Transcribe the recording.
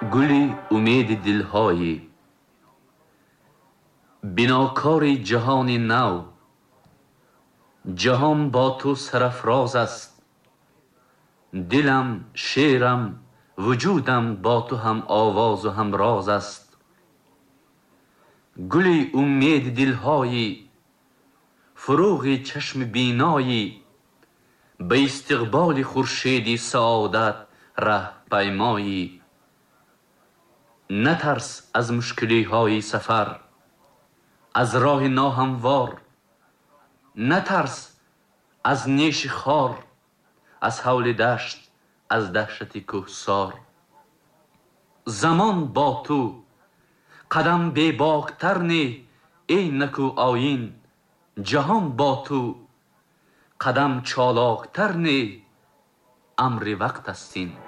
گلی امید دلهایی، بناکار جهان نو. جهان با تو سرافراز است، دلم شعرم وجودم با تو هم آواز و هم راز است. گلی امید دلهایی، فروغ چشم بینایی، به استقبال خورشید سعادت ره پیمایی. نترس از مشکلی های سفر، از راه ناهموار. نترس از نیش خار، از حول دشت، از دهشت کوهسار. زمان با تو قدم بی باکتر نه ای نکو آیین. جهان با تو قدم چالاکتر نه امر وقت استین.